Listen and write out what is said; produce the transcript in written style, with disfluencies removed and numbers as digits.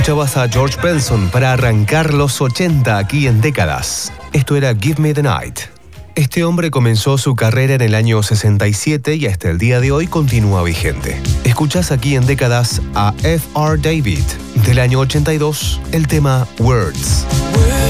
Escuchabas a George Benson para arrancar los 80 aquí en Décadas. Esto era Give Me the Night. Este hombre comenzó su carrera en el año 67 y hasta el día de hoy continúa vigente. Escuchás aquí en Décadas a F.R. David, del año 82, el tema Words.